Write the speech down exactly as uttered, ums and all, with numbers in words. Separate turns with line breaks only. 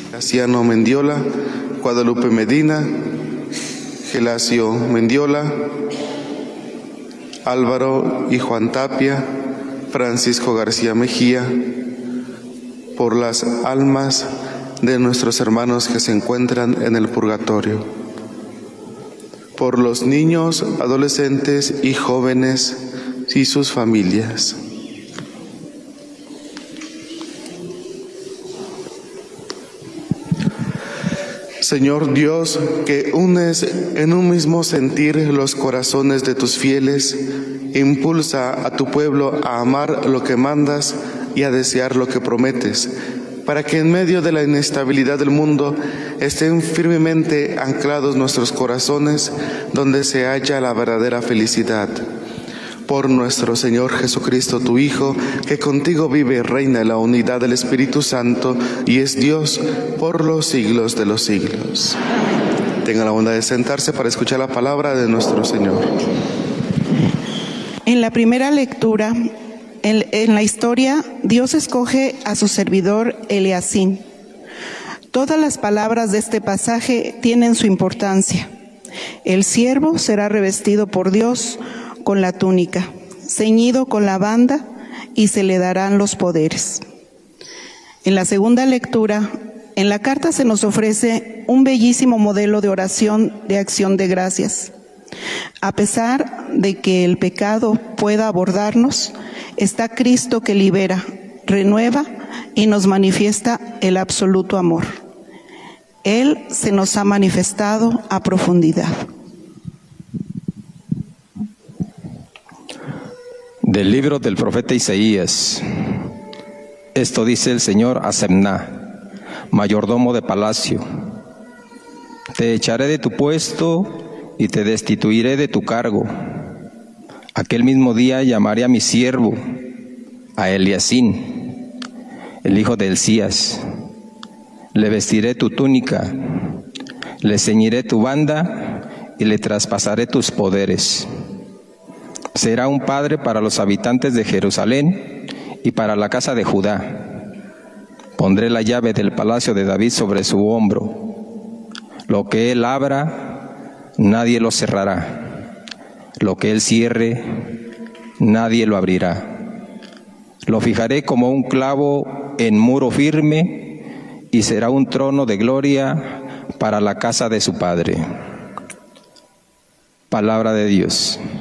Casiano Mendiola, Guadalupe Medina, Gelasio Mendiola, Álvaro y Juan Tapia, Francisco García Mejía, por las almas de nuestros hermanos que se encuentran en el purgatorio, por los niños, adolescentes y jóvenes y sus familias. Señor Dios, que unes en un mismo sentir los corazones de tus fieles, impulsa a tu pueblo a amar lo que mandas y a desear lo que prometes, para que en medio de la inestabilidad del mundo estén firmemente anclados nuestros corazones donde se halla la verdadera felicidad. Por nuestro Señor Jesucristo, tu Hijo, que contigo vive y reina en la unidad del Espíritu Santo y es Dios por los siglos de los siglos. Tenga la bondad de sentarse para escuchar la palabra de nuestro Señor.
En la primera lectura, en, en la historia, Dios escoge a su servidor Eliacín. Todas las palabras de este pasaje tienen su importancia. El siervo será revestido por Dios con la túnica, ceñido con la banda, y se le darán los poderes. En la segunda lectura, en la carta se nos ofrece un bellísimo modelo de oración de acción de gracias. A pesar de que el pecado pueda abordarnos, está Cristo que libera, renueva y nos manifiesta el absoluto amor. Él se nos ha manifestado a profundidad.
Del libro del profeta Isaías. Esto dice el Señor a Semná, mayordomo de palacio: te echaré de tu puesto y te destituiré de tu cargo. Aquel mismo día llamaré a mi siervo, a Eliacín, el hijo de Hilcías. Le vestiré tu túnica, le ceñiré tu banda y le traspasaré tus poderes. Será un padre para los habitantes de Jerusalén y para la casa de Judá. Pondré la llave del palacio de David sobre su hombro. Lo que él abra, nadie lo cerrará. Lo que él cierre, nadie lo abrirá. Lo fijaré como un clavo en muro firme y será un trono de gloria para la casa de su padre. Palabra de Dios.